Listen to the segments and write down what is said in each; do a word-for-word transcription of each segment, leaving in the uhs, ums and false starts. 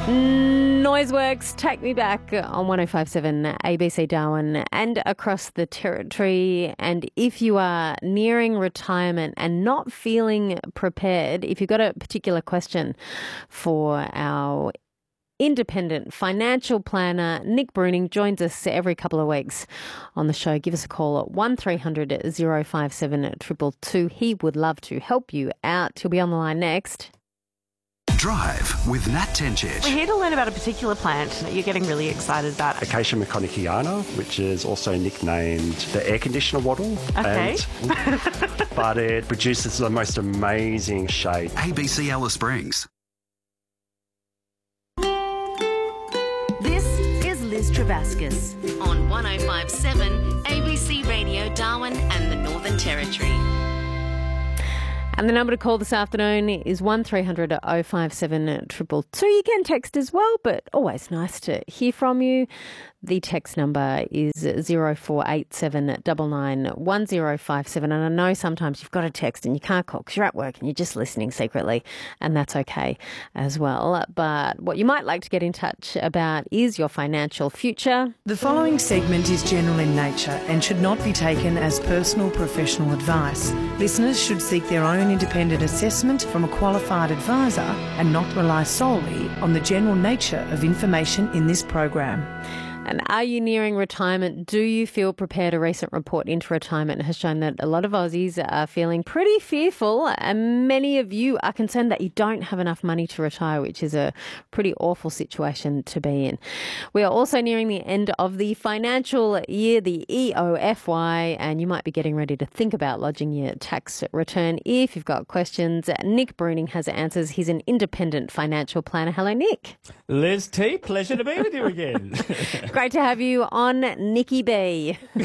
Noiseworks, Take Me Back on one oh five point seven A B C Darwin and across the territory. And if you are nearing retirement and not feeling prepared, if you've got a particular question for our independent financial planner, Nick Bruning, joins us every couple of weeks on the show. Give us a call at one three hundred oh five seven two two two. He would love to help you out. He'll be on the line next. Drive with Nat Tencic. We're here to learn about a particular plant that you're getting really excited about. Acacia maconikiana, which is also nicknamed the air conditioner wattle. Okay. And, but it produces the most amazing shade. A B C Alice Springs. This is Liz Travascus on one oh five point seven A B C Radio Darwin and the Northern Territory. And the number to call this afternoon is one three hundred oh five seven two two two. You can text as well, but always nice to hear from you. The text number is zero four eight seven nine nine one zero five seven. And I know sometimes you've got a text and you can't call because you're at work and you're just listening secretly, and that's okay as well. But what you might like to get in touch about is your financial future. The following segment is general in nature and should not be taken as personal professional advice. Listeners should seek their own independent assessment from a qualified advisor and not rely solely on the general nature of information in this program. And are you nearing retirement? Do you feel prepared? A recent report into retirement has shown that a lot of Aussies are feeling pretty fearful, and many of you are concerned that you don't have enough money to retire, which is a pretty awful situation to be in. We are also nearing the end of the financial year, the E O F Y, and you might be getting ready to think about lodging your tax return. If you've got questions, Nick Bruning has answers. He's an independent financial planner. Hello, Nick. Liz T, pleasure to be with you again. Great to have you on, Nicky B. They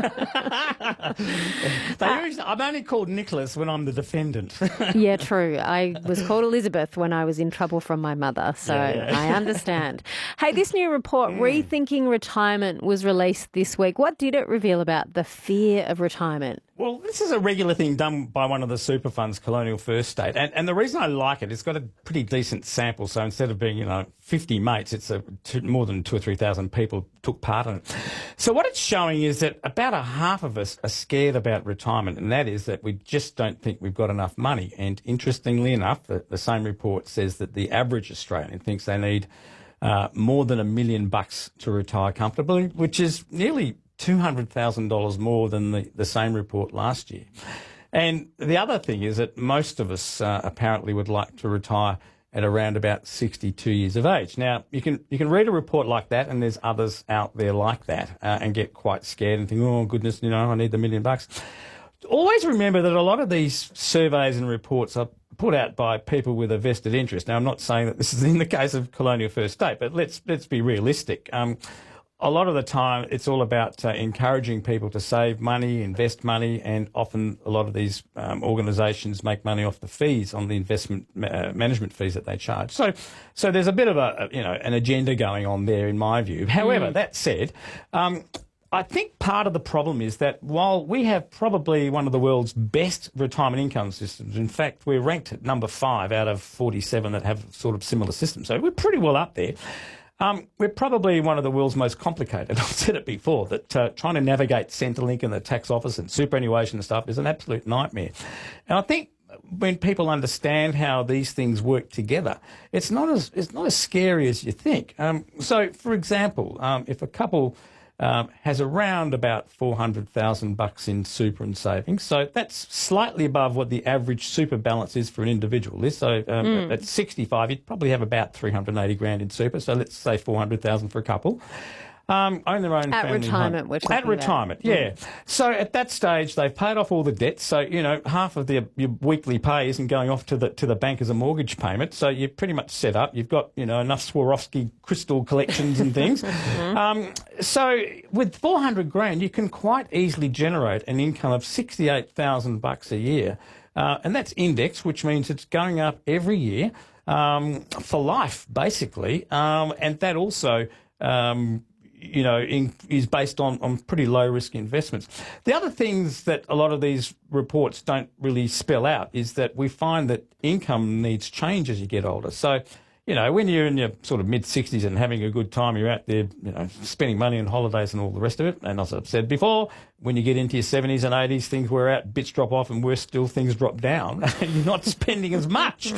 usually, I'm only called Nicholas when I'm the defendant. Yeah, true. I was called Elizabeth when I was in trouble from my mother, so Yeah, yeah. I understand. Hey, this new report, Rethinking Retirement, was released this week. What did it reveal about the fear of retirement? Well, this is a regular thing done by one of the super funds, Colonial First State. And, and the reason I like it, it's got a pretty decent sample. So instead of being, you know, fifty mates, it's a, two, more than two or three thousand people took part in it. So what it's showing is that about a half of us are scared about retirement, and that is that we just don't think we've got enough money. And interestingly enough, the, the same report says that the average Australian thinks they need uh, more than a million bucks to retire comfortably, which is nearly two hundred thousand dollars more than the, the same report last year. And the other thing is that most of us uh, apparently would like to retire at around about sixty-two years of age. Now, you can you can read a report like that, and there's others out there like that, uh, and get quite scared and think, oh, goodness, you know, I need the million bucks. Always remember that a lot of these surveys and reports are put out by people with a vested interest. Now, I'm not saying that this is in the case of Colonial First State, but let's let's be realistic. Um, A lot of the time, it's all about uh, encouraging people to save money, invest money, and often a lot of these um, organisations make money off the fees on the investment uh, management fees that they charge. So, so there's a bit of a, you know, an agenda going on there, in my view. However, mm. that said, um, I think part of the problem is that while we have probably one of the world's best retirement income systems, in fact, we're ranked at number five out of forty-seven that have sort of similar systems. So we're pretty well up there. Um, we're probably one of the world's most complicated. I've said it before, that uh, trying to navigate Centrelink and the tax office and superannuation and stuff is an absolute nightmare. And I think when people understand how these things work together, it's not as it's not as scary as you think. Um, so, for example, um, if a couple um, has around about four hundred thousand bucks in super and savings, so that's slightly above what the average super balance is for an individual is. So um, mm. at sixty-five, you'd probably have about three hundred eighty grand in super. So let's say four hundred thousand for a couple. Um, own their own at family retirement, home. we're talking At retirement, about. yeah. Mm. So at that stage, they've paid off all the debts. So you know, half of the, your weekly pay isn't going off to the to the bank as a mortgage payment. So you're pretty much set up. You've got you know enough Swarovski crystal collections and things. mm-hmm. um, so with four hundred grand, you can quite easily generate an income of sixty-eight thousand bucks a year, uh, and that's index, which means it's going up every year um, for life, basically, um, and that also. Um, you know, in, is based on, on pretty low-risk investments. The other things that a lot of these reports don't really spell out is that we find that income needs change as you get older. So you know, when you're in your sort of mid-sixties and having a good time, you're out there, you know, spending money on holidays and all the rest of it. And as I've said before, when you get into your seventies and eighties, things wear out, bits drop off, and worse still, things drop down, and you're not spending as much.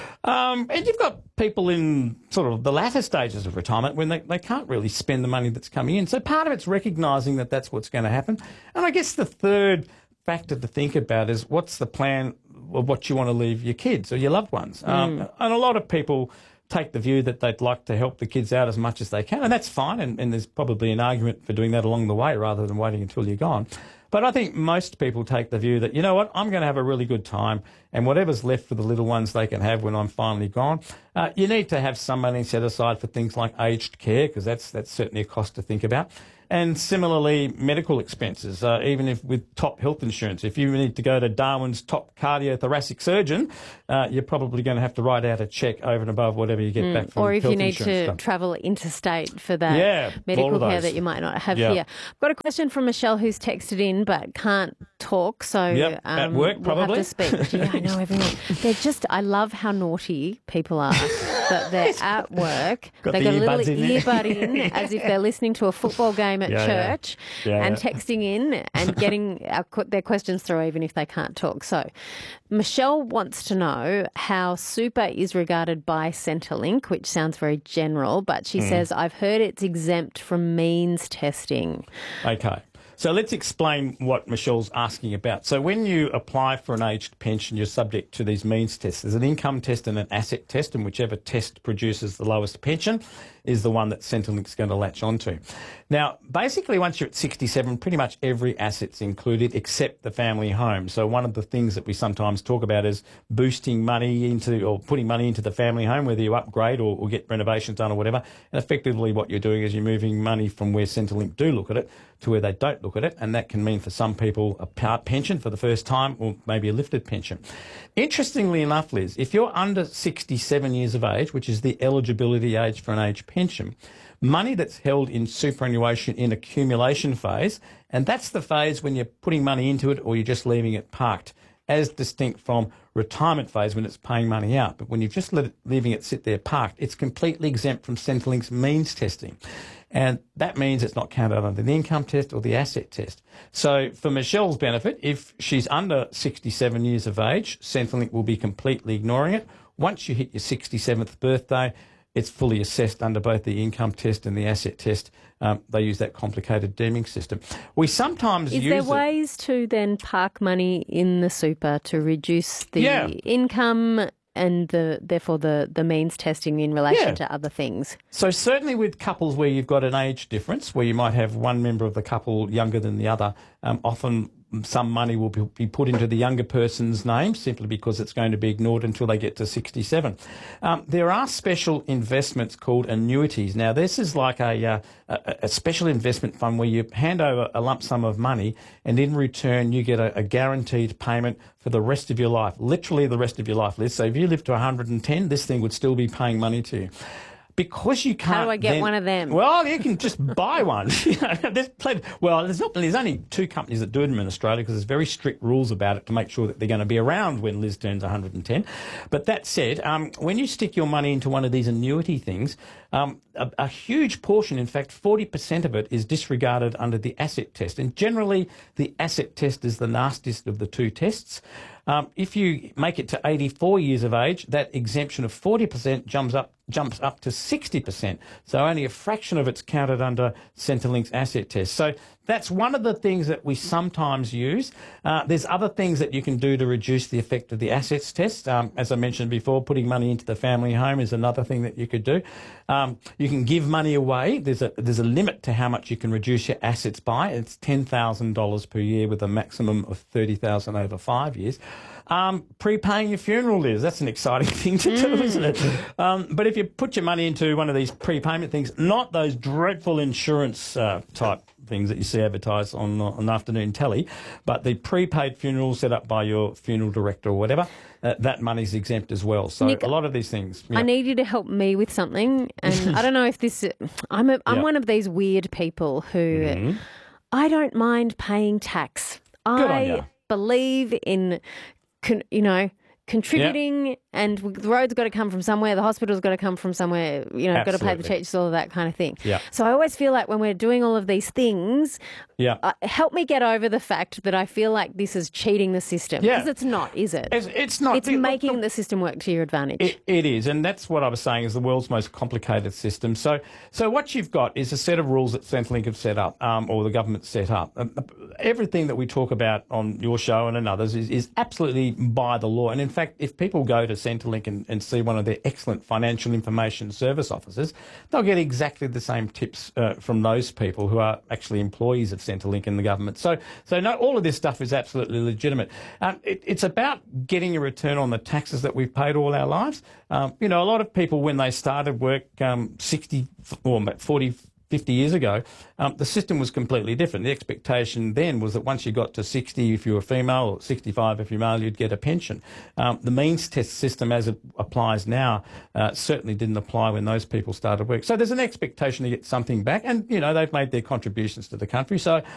Um, and you've got people in sort of the latter stages of retirement when they, they can't really spend the money that's coming in. So part of it's recognising that that's what's going to happen. And I guess the third factor to think about is what's the plan of what you want to leave your kids or your loved ones. Mm. Um, and a lot of people take the view that they'd like to help the kids out as much as they can, and that's fine, and, and there's probably an argument for doing that along the way rather than waiting until you're gone. But I think most people take the view that, you know what, I'm going to have a really good time, and whatever's left for the little ones they can have when I'm finally gone. Uh, you need to have some money set aside for things like aged care, because that's, that's certainly a cost to think about. And similarly, medical expenses, uh, even if with top health insurance. If you need to go to Darwin's top cardiothoracic surgeon, uh, you're probably going to have to write out a cheque over and above whatever you get mm. back from Or if health you need to stuff. travel interstate for that yeah, medical care that you might not have yeah. here. I've got a question from Michelle who's texted in but can't talk, so yep. um, at work we'll probably. have to speak. Yeah, I know everyone. They're just, I love how naughty people are. That they're at work, got they the got a little in earbud in as if they're listening to a football game at yeah, church yeah. Yeah, and yeah. texting in and getting our, their questions through even if they can't talk. So Michelle wants to know how super is regarded by Centrelink, which sounds very general, but she mm. says, I've heard it's exempt from means testing. Okay. So let's explain what Michelle's asking about. So when you apply for an aged pension, you're subject to these means tests. There's an income test and an asset test, and whichever test produces the lowest pension is the one that Centrelink's going to latch onto. Now, basically, once you're at sixty-seven, pretty much every asset's included except the family home. So one of the things that we sometimes talk about is boosting money into or putting money into the family home, whether you upgrade or, or get renovations done or whatever. And effectively what you're doing is you're moving money from where Centrelink do look at it to where they don't look at it. And that can mean for some people a part pension for the first time or maybe a lifted pension. Interestingly enough, Liz, if you're under sixty-seven years of age, which is the eligibility age for an age pension, money that's held in superannuation in accumulation phase, and that's the phase when you're putting money into it or you're just leaving it parked, as distinct from retirement phase when it's paying money out. But when you're just let it, leaving it sit there parked, it's completely exempt from Centrelink's means testing. And that means it's not counted under the income test or the asset test. So for Michelle's benefit, if she's under sixty-seven years of age, Centrelink will be completely ignoring it. Once you hit your sixty-seventh birthday, it's fully assessed under both the income test and the asset test. Um, they use that complicated deeming system. We sometimes Is use there ways to then park money in the super to reduce the Yeah. income and the therefore the, the means testing in relation Yeah. to other things? So certainly with couples where you've got an age difference, where you might have one member of the couple younger than the other, um, often some money will be put into the younger person's name simply because it's going to be ignored until they get to sixty-seven. Um, there are special investments called annuities. Now, this is like a, uh, a, a special investment fund where you hand over a lump sum of money and in return you get a, a guaranteed payment for the rest of your life, literally the rest of your life, Liz. So if you live to one hundred and ten, this thing would still be paying money to you. Because you can't. How do I get then, one of them? Well, you can just buy one. You know, there's plenty, well, there's not. There's only two companies that do them in Australia because there's very strict rules about it to make sure that they're going to be around when Liz turns one hundred and ten. But that said, um, when you stick your money into one of these annuity things, um, a, a huge portion, in fact, forty percent of it is disregarded under the asset test. And generally, the asset test is the nastiest of the two tests. Um, if you make it to eighty-four years of age, that exemption of forty percent jumps up jumps up to sixty percent. So only a fraction of it's counted under Centrelink's asset test. So that's one of the things that we sometimes use. Uh, there's other things that you can do to reduce the effect of the assets test. Um, as I mentioned before, putting money into the family home is another thing that you could do. Um, you can give money away. There's a there's a limit to how much you can reduce your assets by. It's ten thousand dollars per year with a maximum of thirty thousand dollars over five years. Um, prepaying your funeral is, that's an exciting thing to do, mm. isn't it? Um, but if you put your money into one of these prepayment things, not those dreadful insurance uh, type things that you see advertised on on afternoon telly, but the prepaid funeral set up by your funeral director or whatever, uh, that money's exempt as well. So Nick, a lot of these things. I Yeah. need you to help me with something, and I don't know if this. I'm a, I'm Yeah. one of these weird people who Mhm. I don't mind paying tax. Good on I ya. believe in, con- you know, contributing, yep. and the road's got to come from somewhere, the hospital's got to come from somewhere, you know, got to pay the teachers, all of that kind of thing. Yeah. So I always feel like when we're doing all of these things, yeah. uh, help me get over the fact that I feel like this is cheating the system. Yeah. Because it's not, is it? It's, it's not. It's the, making the, the system work to your advantage. It, it is, and that's what I was saying is the world's most complicated system. So so what you've got is a set of rules that Centrelink have set up, um, or the government set up. Uh, everything that we talk about on your show and others is, is absolutely by the law. And in fact, if people go to Centrelink and, and see one of their excellent financial information service officers, they'll get exactly the same tips uh, from those people who are actually employees of Centrelink and the government. So, so no, all of this stuff is absolutely legitimate. Um, it, it's about getting a return on the taxes that we've paid all our lives. Um, you know, a lot of people, when they started work um, sixty or forty, fifty years ago, um, the system was completely different. The expectation then was that once you got to sixty, if you were female, or sixty-five if you're male, you'd get a pension. Um, the means test system as it applies now uh, certainly didn't apply when those people started work. So there's an expectation to get something back, and, you know, they've made their contributions to the country. So